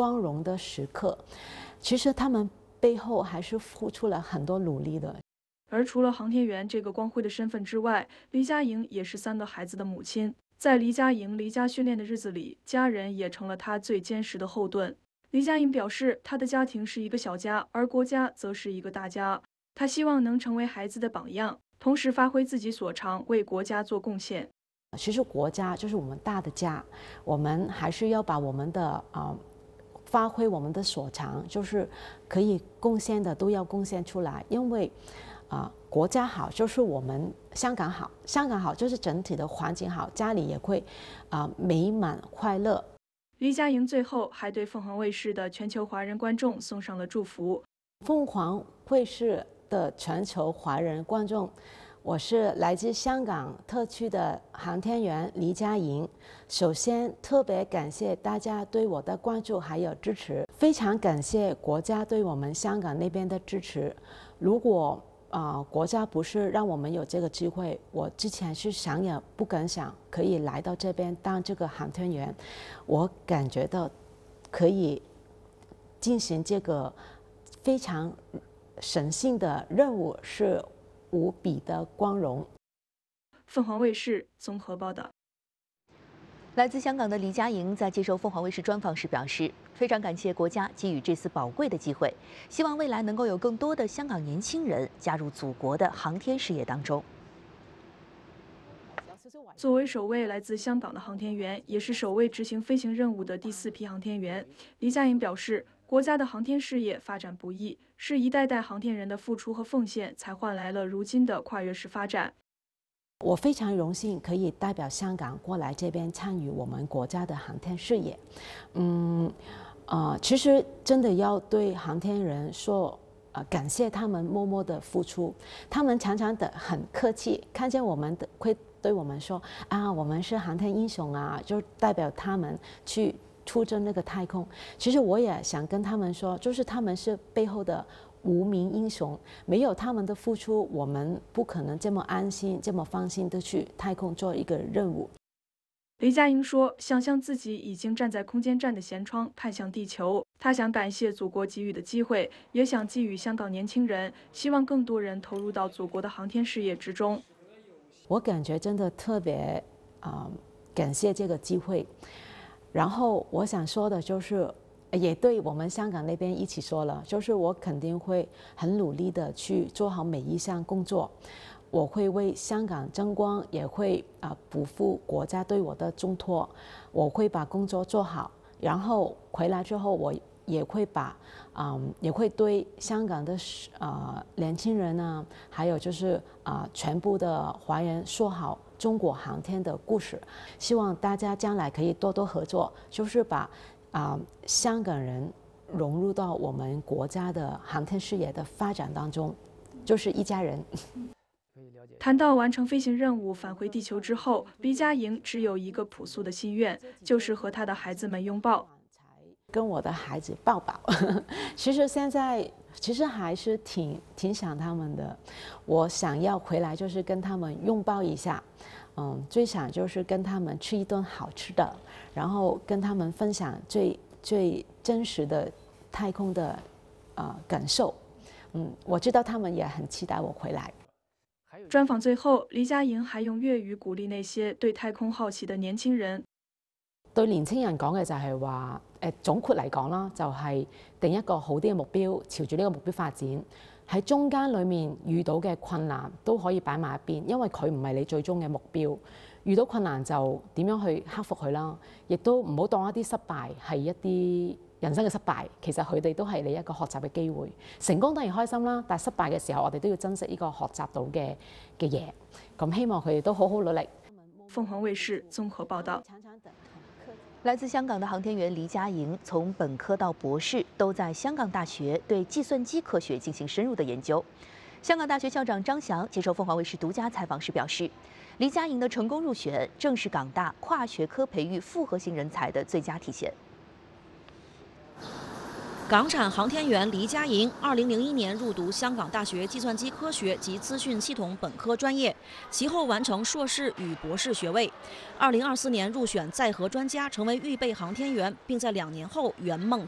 光荣的时刻。其实他们背后还是付出了很多努力的。 而除了航天员这个光辉的身份之外，黎佳莹也是3个孩子的母亲。在黎佳莹离家训练的日子里，家人也成了她最坚实的后盾。黎佳莹表示，她的家庭是一个小家，而国家则是一个大家。她希望能成为孩子的榜样，同时发挥自己所长，为国家做贡献。 其实国家就是我们大的家，我们还是要把我们的发挥我们的所长，就是可以贡献的都要贡献出来，因为国家好就是我们香港好，香港好就是整体的环境好，家里也会美满快乐。 黎佳莹最后还对凤凰卫视的全球华人观众送上了祝福。 凤凰卫视的全球华人观众，我是来自香港特区的航天员黎佳莹。首先特别感谢大家对我的关注还有支持，非常感谢国家对我们香港那边的支持。如果国家不是让我们有这个机会，我之前是想也不敢想可以来到这边当这个航天员。我感觉到可以进行这个非常神圣的任务，是无比的光荣。 凤凰卫视综合报道。 来自香港的黎佳莹在接受凤凰卫视专访时表示，非常感谢国家给予这次宝贵的机会，希望未来能够有更多的香港年轻人加入祖国的航天事业当中。 作为首位来自香港的航天员，也是首位执行飞行任务的第4批航天员，黎佳莹表示，国家的航天事业发展不易，是一代代航天人的付出和奉献，才换来了如今的跨越式发展。 我非常荣幸可以代表香港过来这边参与我们国家的航天事业。其实真的要对航天人说，感谢他们默默的付出。他们常常的很客气，看见我们的会对我们说我们是航天英雄啊，就代表他们去出征那个太空。其实我也想跟他们说，就是他们是背后的无名英雄，没有他们的付出，我们不可能这么安心、这么放心的去太空做一个任务。 黎佳莹说，想象自己已经站在空间站的舷窗，看向地球。她想感谢祖国给予的机会，也想寄予香港年轻人，希望更多人投入到祖国的航天事业之中。 我感觉真的特别感谢这个机会。然后我想说的就是，也对我们香港那边一起说了，就是我肯定会很努力的去做好每一项工作，我会为香港争光，也会不负国家对我的重托，我会把工作做好，然后回来之后我也会也会对香港的年轻人呢，还有就是全部的华人说好中国航天的故事。希望大家将来可以多多合作，就是把香港人融入到我们国家的航天事业的发展当中，就是一家人。 谈到完成飞行任务返回地球之后，黎佳莹只有一个朴素的心愿，就是和她的孩子们拥抱， 跟我的孩子抱抱。其实现在还是挺想他们的，我想要回来就是跟他们拥抱一下。最想就是跟他们吃一顿好吃的，然后跟他们分享最真实的太空的感受。我知道他们也很期待我回来。 专访最後，黎佳莹還用粵語鼓勵那些對太空好奇的年輕人。 對年輕人講嘅就係話，總括嚟講啦，就係定一個好啲嘅目標，朝住呢個目標發展。喺中間裡面遇到嘅困難都可以擺埋一邊，因為佢唔係你最終嘅目標。遇到困難就點樣去克服佢啦，亦都唔好當一啲失敗係一啲人生嘅失敗，其實佢哋都係你一個學習嘅機會。成功當然開心啦，但係失敗嘅時候，我哋都要珍惜呢個學習到嘅嘢。咁希望佢哋都好好努力。 鳳凰衛視綜合報道。 来自香港的航天员黎佳莹，从本科到博士都在香港大学对计算机科学进行深入的研究。香港大学校长张翔接受凤凰卫视独家采访时表示，黎佳莹的成功入选，正是港大跨学科培育复合型人才的最佳体现。 港产航天员黎佳莹2001年入读香港大学计算机科学及资讯系统本科专业，其后完成硕士与博士学位。2024年入选载荷专家，成为预备航天员，并在2年后圆梦